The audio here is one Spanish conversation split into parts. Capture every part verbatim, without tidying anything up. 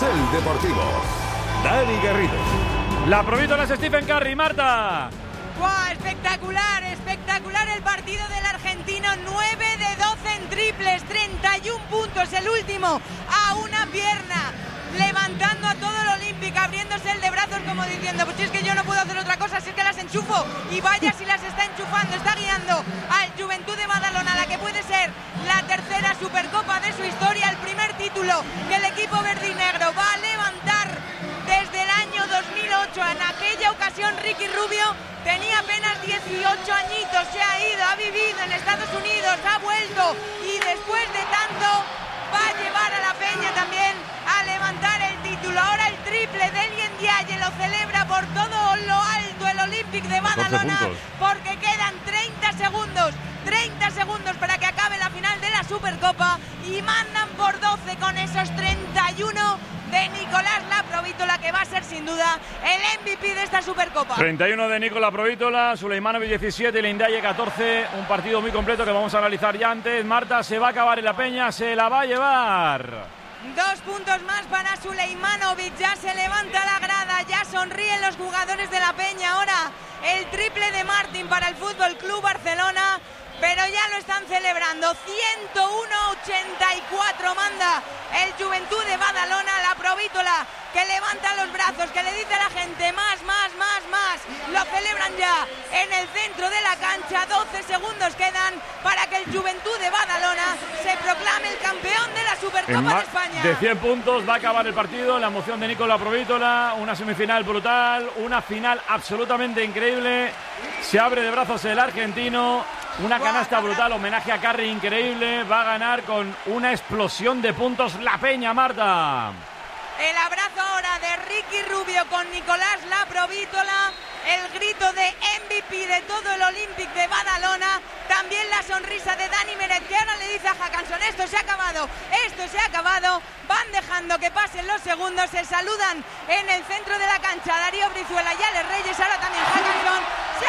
Carrusel Deportivo. Dani Garrido. La provítola es Stephen Curry, Marta. ¡Wow! Espectacular, espectacular el partido del argentino. nueve de doce en triples, treinta y uno puntos, el último a una pierna, levantando a todo el Olympic, abriéndose el de brazos como diciendo, pues si es que yo no puedo hacer otra cosa, si es que las enchufo, y vaya si las está enchufando, está guiando al Juventud de Badalona, la que puede ser la tercera Supercopa de su historia, el primer título que el equipo verdinegro va a levantar desde el año dos mil ocho. En aquella ocasión Ricky Rubio tenía apenas dieciocho añitos, se ha ido, ha vivido en Estados Unidos, ha vuelto y después de tanto va a llevar a la Peña también a levantar el título. Ahora el triple de Elien Ndiaye lo celebra por todo lo alto el Olympic de Badalona, porque quedan treinta segundos, treinta segundos para que acabe la final de la Supercopa y mandan por doce con esos treinta y uno de Nicolás Laprovítola, que va a ser sin duda el M V P de esta Supercopa. treinta y uno de Nicolás Laprovítola, Suleimanovic diecisiete y Ndiaye catorce. Un partido muy completo que vamos a analizar ya antes. Marta, se va a acabar en la Peña, se la va a llevar. Dos puntos más para Suleimanovic, ya se levanta la grada, ya sonríen los jugadores de la Peña. Ahora el triple de Martín para el Fútbol Club Barcelona, pero ya lo están celebrando. ciento uno a ochenta y cuatro manda el Juventud de Badalona. Laprovítola que levanta los brazos, que le dice a la gente más, más, más, más. Lo celebran ya en el centro de la cancha. doce segundos quedan para que el Juventud de Badalona se proclame el campeón de la Supercopa de España. De cien puntos va a acabar el partido. La emoción de Nicolás Laprovítola, una semifinal brutal, una final absolutamente increíble. Se abre de brazos el argentino. Una canasta brutal, homenaje a Curry increíble. Va a ganar con una explosión de puntos la Peña, Marta. El abrazo ahora de Ricky Rubio con Nicolás Laprovítola. El grito de M V P de todo el Olympic de Badalona. También la sonrisa de Dani Meret, que ahora le dice a Hackanson, esto se ha acabado, esto se ha acabado. Van dejando que pasen los segundos, se saludan en el centro de la cancha Darío Brizuela y Alex Reyes. Ahora también Hackanson. ¡Se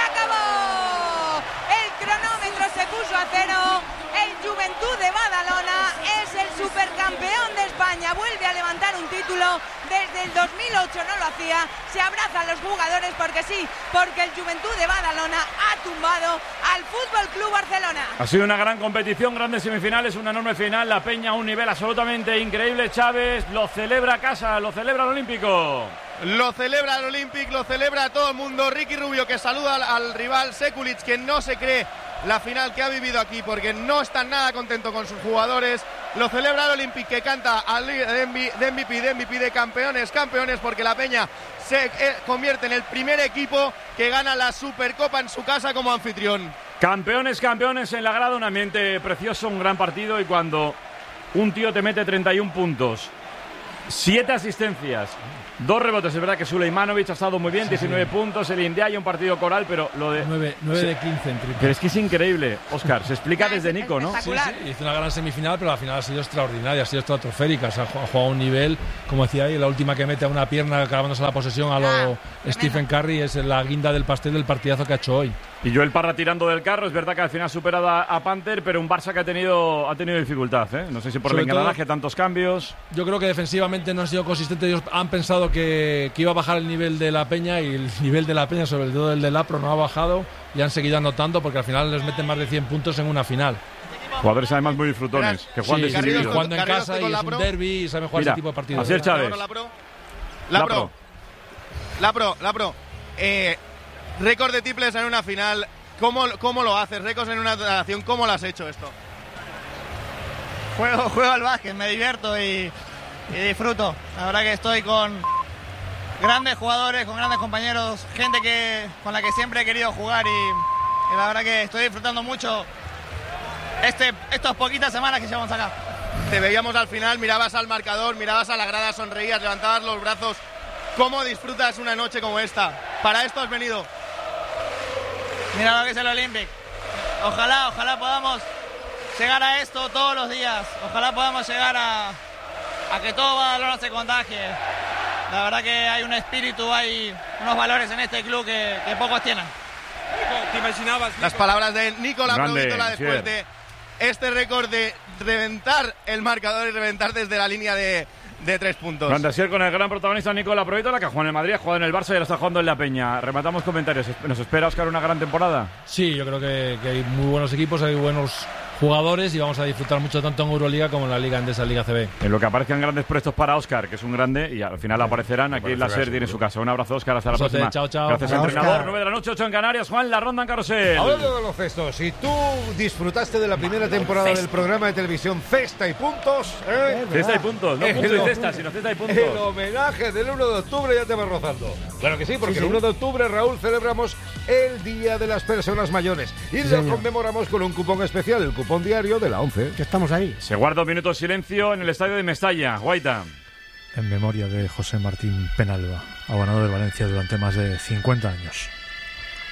acabó! El cronómetro se puso a cero. El Juventud de Badalona es el supercampeón de España. Vuelve a levantar un título. Desde el dos mil ocho no lo hacía. Se abrazan los jugadores porque sí, porque el Juventud de Badalona ha tumbado al Fútbol Club Barcelona. Ha sido una gran competición, grandes semifinales, una enorme final. La Peña a un nivel absolutamente increíble. Chávez lo celebra a casa, lo celebra el Olímpico. Lo celebra el Olympic, lo celebra todo el mundo. Ricky Rubio que saluda al, al rival Sekulic, que no se cree la final que ha vivido aquí porque no está nada contento con sus jugadores. Lo celebra el Olympic, que canta al de M V P, de M V P, de campeones, campeones, porque la Peña se eh, convierte en el primer equipo que gana la Supercopa en su casa como anfitrión. Campeones, campeones en la grada, un ambiente precioso, un gran partido. Y cuando un tío te mete treinta y uno puntos, siete asistencias, dos rebotes, es verdad que Suleimanovic ha estado muy bien, sí, diecinueve sí. puntos, el Ndiaye, un partido coral, pero lo de... nueve, nueve de quince en triple. Pero es que es increíble, Óscar, se explica desde Nico, ¿no? Sí, sí, hizo una gran semifinal, pero la final ha sido extraordinaria, ha sido estratosférica, se ha jugado a un nivel, como decía ahí, la última que mete a una pierna clavándose la posesión a lo ah, Stephen Curry es la guinda del pastel del partidazo que ha hecho hoy. Y Joel Parra tirando del carro, es verdad que al final ha superado a, a Panther, pero un Barça que ha tenido, ha tenido dificultad, ¿eh? No sé si por Sobre el engranaje, tantos cambios. Yo creo que defensivamente no han sido consistentes, ellos han pensado que, que iba a bajar el nivel de la Peña y el nivel de la Peña, sobre todo el de Lapro, no ha bajado y han seguido anotando porque al final les meten más de cien puntos en una final. Jugadores además muy disfrutones, que juegan sí, desinhibidos. Jugando en casa y es un derbi y saben jugar Mira, ese tipo de partidos. Así es Chávez. Lapro, Lapro, Lapro, Lapro. Eh, récord de triples en una final. ¿Cómo, ¿Cómo lo haces? Récords en una nación, ¿cómo lo has hecho esto? Juego, juego al básquet, me divierto y, y disfruto. La verdad que estoy con grandes jugadores, con grandes compañeros, gente que con la que siempre he querido jugar y, y la verdad que estoy disfrutando mucho este, estas poquitas semanas que llevamos acá. Te veíamos al final, mirabas al marcador, mirabas a la grada, sonreías, levantabas los brazos. ¿Cómo disfrutas una noche como esta? ¿Para esto has venido? Mira lo que es el Olympic. Ojalá, ojalá podamos llegar a esto todos los días. Ojalá podamos llegar a, a que todo Badalona se contagie. La verdad que hay un espíritu, hay unos valores en este club que, que pocos tienen. ¿Te imaginabas? Nico? Las palabras de Nicolás Laprovítola después de este récord de reventar el marcador y reventar desde la línea de, de tres puntos. Grandesier con el gran protagonista Nicola Provítola, que ha jugado en el Madrid, ha jugado en el Barça y ahora está jugando en la Peña. Rematamos comentarios. ¿Nos espera, Óscar, una gran temporada? Sí, yo creo que, que hay muy buenos equipos, hay buenos jugadores y vamos a disfrutar mucho tanto en Euroliga como en la Liga Endesa, Liga C B. En lo que aparezcan grandes puestos para Óscar, que es un grande, y al final aparecerán aquí en la SER tiene su casa. Un abrazo, Óscar, hasta la Besote, próxima. chao, chao. Gracias, Chao, entrenador. Óscar. nueve de la noche, ocho en Canarias. Juan, la ronda en Carrusel. Hablando de baloncesto, si tú disfrutaste de la primera temporada del programa de televisión Cesta y Puntos, ¿eh? Cesta y puntos, no El puntos y o- cesta, sino cesta y puntos. El homenaje del uno de octubre ya te va rozando. Claro que sí, porque Sí, sí. el uno de octubre, Raúl, celebramos el Día de las Personas Mayores y lo señor. conmemoramos con un cupón especial, el cupón diario de la ONCE. Que estamos ahí. Se guarda un minuto de silencio en el estadio de Mestalla. Guaita. En memoria de José Martín Penalba, abonado del Valencia durante más de cincuenta años.